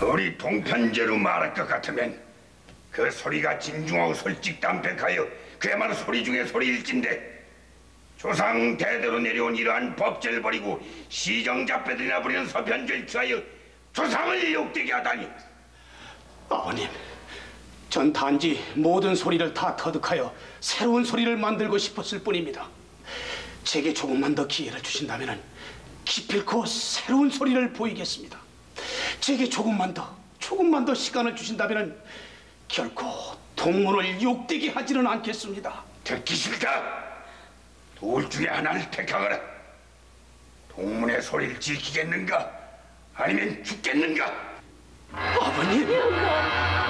우리 동편제로 말할 것 같으면 그 소리가 진중하고 솔직담백하여 그야말로 소리 중에 소리일진데, 조상 대대로 내려온 이러한 법제를 버리고 시정잡배들이나 부리는 서편제를 취하여 조상을 욕되게 하다니. 아버님, 전 단지 모든 소리를 다 터득하여 새로운 소리를 만들고 싶었을 뿐입니다. 제게 조금만 더 기회를 주신다면 기필코 새로운 소리를 보이겠습니다. 제게 조금만 더 시간을 주신다면 결코 동문을 욕되게 하지는 않겠습니다. 듣기 싫다. 둘 중에 하나를 택하거라. 동문의 소리를 지키겠는가, 아니면 죽겠는가? 아버님!